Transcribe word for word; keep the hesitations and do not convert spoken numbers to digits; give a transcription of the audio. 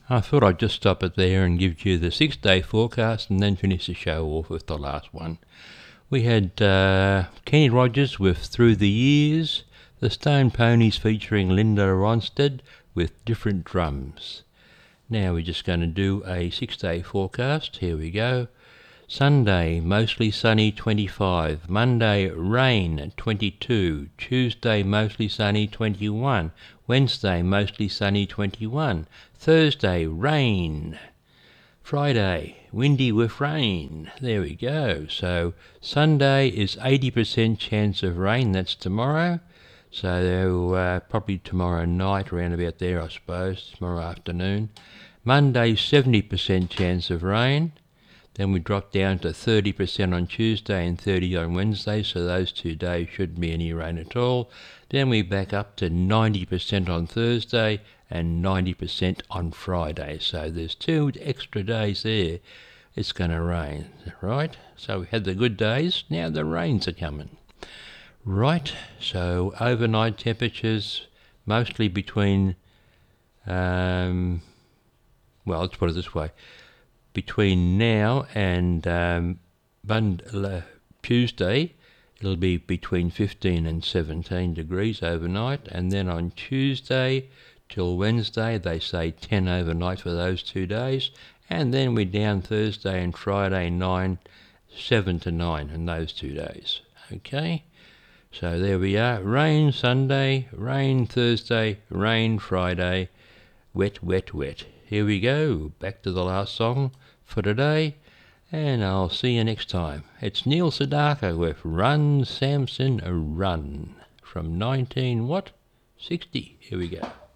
I thought I'd just stop it there and give you the six-day forecast and then finish the show off with the last one. We had uh, Kenny Rogers with Through the Years, the Stone Ponies featuring Linda Ronstadt with Different Drums. Now we're just going to do a six-day forecast. Here we go. Sunday, mostly sunny, twenty-five. Monday, rain, twenty-two. Tuesday, mostly sunny, twenty-one. Wednesday, mostly sunny, twenty-one. Thursday, rain. Friday, windy with rain. There we go. So Sunday is eighty percent chance of rain. That's tomorrow. So uh, probably tomorrow night, around about there, I suppose, tomorrow afternoon. Monday, seventy percent chance of rain. Then we drop down to thirty percent on Tuesday and thirty on Wednesday, so those two days shouldn't be any rain at all. Then we back up to ninety percent on Thursday and ninety percent on Friday. So there's two extra days there. It's going to rain, right? So we had the good days, now the rains are coming. Right, so overnight temperatures mostly between, um, well, let's put it this way. Between now and um, Monday, Tuesday, it'll be between fifteen and seventeen degrees overnight, and then on Tuesday till Wednesday, they say ten overnight for those two days, and then we're down Thursday and Friday, nine, seven to nine in those two days. Okay, so there we are. Rain Sunday, rain Thursday, rain Friday, wet, wet, wet. Here we go, back to the last song for today, and I'll see you next time. It's Neil Sedaka with Run Samson Run from nineteen what? sixty. Here we go.